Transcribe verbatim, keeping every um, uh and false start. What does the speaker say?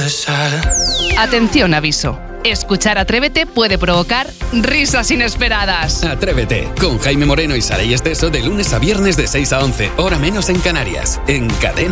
de sal. Atención, aviso. Escuchar Atrévete puede provocar risas inesperadas. Atrévete, con Jaime Moreno y Saray Esteso de lunes a viernes de seis a once, hora menos en Canarias, en Cadena